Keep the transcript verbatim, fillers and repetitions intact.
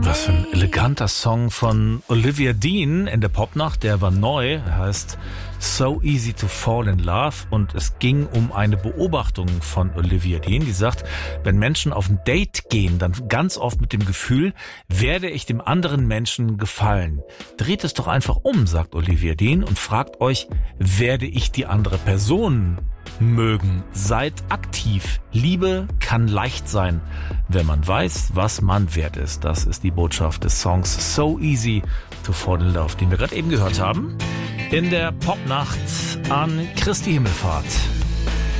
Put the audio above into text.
Was für ein eleganter Song von Olivia Dean in der Popnacht, der war neu, er heißt So Easy to Fall in Love und es ging um eine Beobachtung von Olivia Dean, die sagt, wenn Menschen auf ein Date gehen, dann ganz oft mit dem Gefühl, werde ich dem anderen Menschen gefallen. Dreht es doch einfach um, sagt Olivia Dean und fragt euch, werde ich die andere Person mögen? Seid aktiv. Liebe kann leicht sein, wenn man weiß, was man wert ist. Das ist die Botschaft des Songs So Easy to Fall in Love, den wir gerade eben gehört haben. In der Popnacht an Christi Himmelfahrt.